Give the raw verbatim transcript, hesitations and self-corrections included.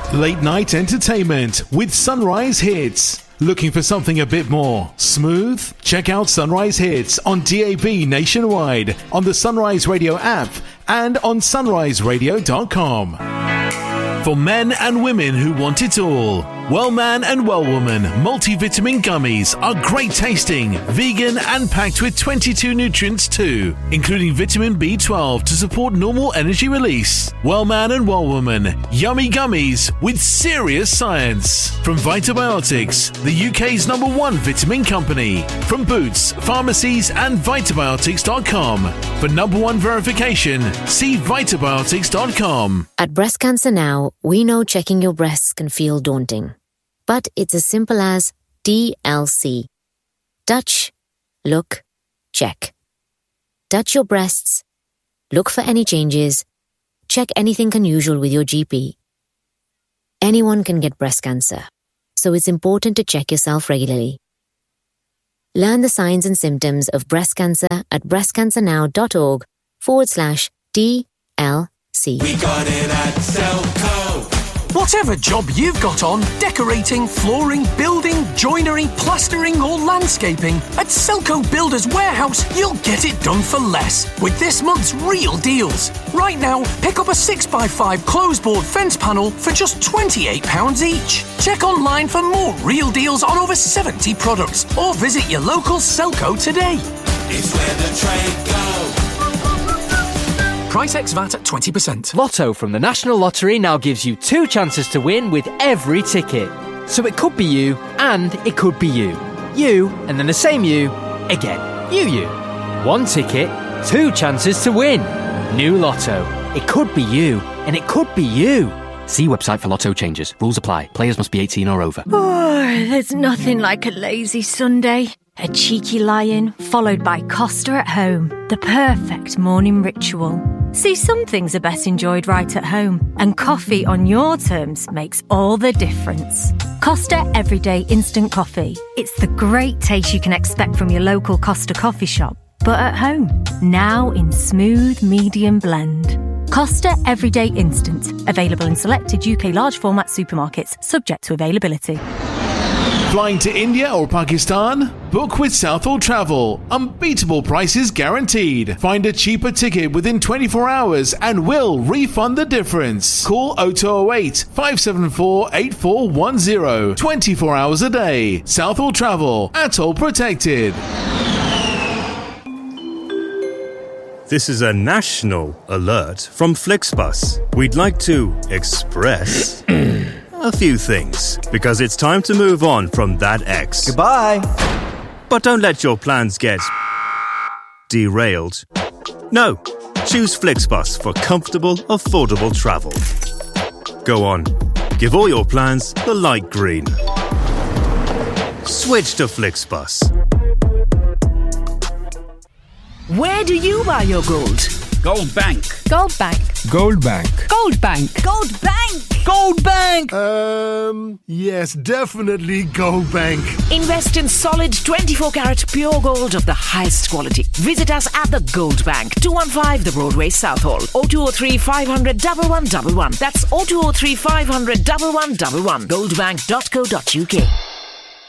Late night entertainment with Sunrise Hits. Looking for something a bit more smooth? Check out Sunrise Hits on D A B nationwide, on the Sunrise Radio app, and on sunrise radio dot com. For men and women who want it all, Wellman and Wellwoman multivitamin gummies are great tasting, vegan and packed with twenty-two nutrients too, including vitamin B twelve to support normal energy release. Wellman and Wellwoman, yummy gummies with serious science. From Vitabiotics, the U K's number one vitamin company. From Boots, pharmacies and vitabiotics dot com. For number one verification, see vitabiotics dot com. At Breast Cancer Now, we know checking your breasts can feel daunting. But it's as simple as D L C. Touch, look, check. Touch your breasts, look for any changes, check anything unusual with your G P. Anyone can get breast cancer, so it's important to check yourself regularly. Learn the signs and symptoms of breast cancer at breastcancernow.org forward slash DLC. We got it at Selco. Whatever job you've got on, decorating, flooring, building, joinery, plastering or landscaping, at Selco Builders Warehouse you'll get it done for less with this month's real deals. Right now, pick up a six by five closeboard fence panel for just twenty-eight pounds each. Check online for more real deals on over seventy products or visit your local Selco today. It's where the trade goes. Price ex V A T at twenty percent. Lotto from the National Lottery now gives you two chances to win with every ticket. So it could be you, and it could be you. You, and then the same you, again. You, you. One ticket, two chances to win. New Lotto. It could be you, and it could be you. See website for Lotto changes. Rules apply. Players must be eighteen or over. Oh, there's nothing like a lazy Sunday. A cheeky lie-in, followed by Costa at home. The perfect morning ritual. See, some things are best enjoyed right at home, and coffee on your terms makes all the difference. Costa Everyday Instant Coffee. It's the great taste you can expect from your local Costa coffee shop, but at home. Now in smooth medium blend. Costa Everyday Instant. Available in selected U K large format supermarkets, subject to availability. Flying to India or Pakistan? Book with Southall Travel. Unbeatable prices guaranteed. Find a cheaper ticket within twenty-four hours and we'll refund the difference. Call oh two oh eight, five seven four, eight four one oh. twenty-four hours a day. Southall Travel. Atoll protected. This is a national alert from Flixbus. We'd like to express a few things, because it's time to move on from that ex. Goodbye. But don't let your plans get derailed. No, choose Flixbus for comfortable, affordable travel. Go on, give all your plans the light green. Switch to Flixbus. Where do you buy your gold? Gold Bank. Gold Bank. Gold Bank. Gold Bank. Gold Bank. Gold Bank. Um, yes, definitely Gold Bank. Invest in solid twenty-four carat pure gold of the highest quality. Visit us at the Gold Bank, two one five The Broadway, Southall. oh two oh three, five hundred, one one one one. That's oh two oh three, five hundred, one one one one. gold bank dot co dot uk.